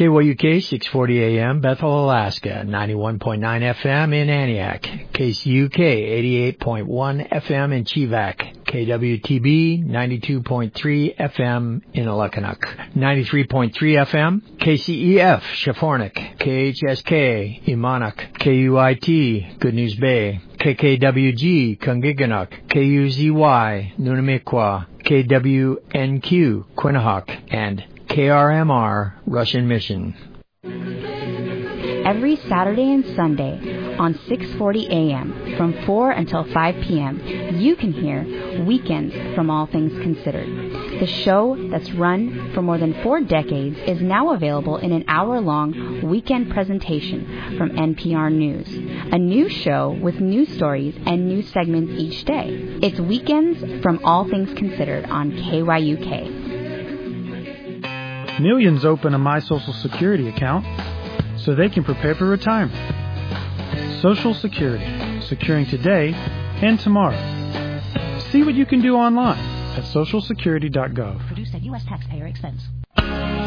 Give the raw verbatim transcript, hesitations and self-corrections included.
K Y U K six forty A M, Bethel, Alaska, ninety-one point nine F M in Antioch, K C U K eighty-eight point one F M in Chivak, K W T B ninety-two point three F M in Alakanuk, ninety-three point three F M, K C E F, Shafornik, K H S K, Imanak, K U I T, Good News Bay, K K W G, Kungiganuk, K U Z Y, Nunamiqua, K W N Q, Quinnahook, and K R M R, Russian Mission. Every Saturday and Sunday on six forty A M from four until five P M, you can hear Weekends from All Things Considered. The show that's run for more than four decades is now available in an hour-long weekend presentation from N P R News, a new show with news stories and new segments each day. It's Weekends from All Things Considered on K Y U K. Millions open a My Social Security account so they can prepare for retirement. Social Security, securing today and tomorrow. See what you can do online at social security dot gov. Produced at U S taxpayer expense.